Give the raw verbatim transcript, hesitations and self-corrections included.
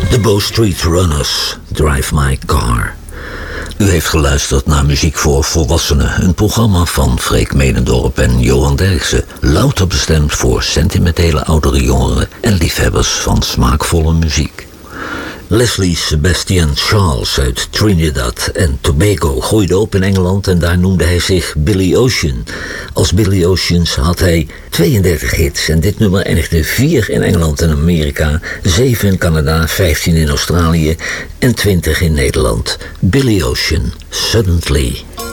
The Bow Street Runners, Drive My Car. U heeft geluisterd naar Muziek voor Volwassenen, een programma van Freek Medendorp en Johan Derksen. Louter bestemd voor sentimentele oudere jongeren en liefhebbers van smaakvolle muziek. Leslie Sebastian Charles uit Trinidad en Tobago groeide op in Engeland en daar noemde hij zich Billy Ocean. Als Billy Oceans had hij tweeëndertig hits en dit nummer eindigde vier in Engeland en Amerika, zeven in Canada, vijftien in Australië en twintig in Nederland. Billy Ocean, Suddenly.